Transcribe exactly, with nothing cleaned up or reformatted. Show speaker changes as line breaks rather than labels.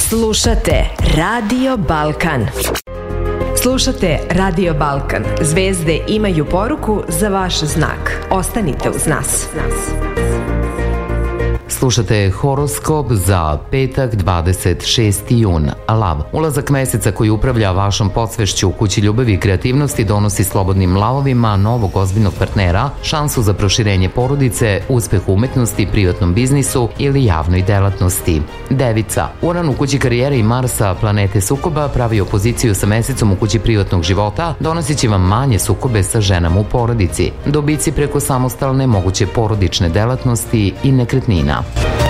Slušate Radio Balkan. Slušate Radio Balkan. Zvezde imaju poruku za vaš znak. Ostanite uz nas.
Slušate horoskop za petak dvadeset šesti jun. Lav. Ulazak meseca koji upravlja vašom podsvešću u kući ljubavi i kreativnosti donosi slobodnim lavovima novog ozbiljnog partnera, šansu za proširenje porodice, uspeh u umetnosti, privatnom biznisu ili javnoj delatnosti. Devica. Uran u kući karijere i Marsa, planete sukoba, pravi opoziciju sa mesecom u kući privatnog života, donosit će vam manje sukobe sa ženama u porodici. Dobici preko samostalne moguće porodične delatnosti i nekretnina.